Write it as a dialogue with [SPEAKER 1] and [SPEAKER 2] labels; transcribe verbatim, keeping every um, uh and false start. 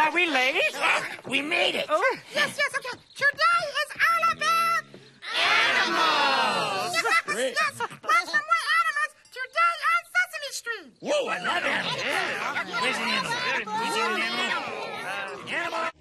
[SPEAKER 1] Are we late?
[SPEAKER 2] We made it.
[SPEAKER 1] Oh.
[SPEAKER 3] Yes, yes, okay. Today is all about
[SPEAKER 2] Animals.
[SPEAKER 3] yes,
[SPEAKER 2] Great.
[SPEAKER 3] yes. Watch for more animals today on Sesame Street.
[SPEAKER 2] Whoa, I love animals. Where's an animal? Where's an animal? Animal.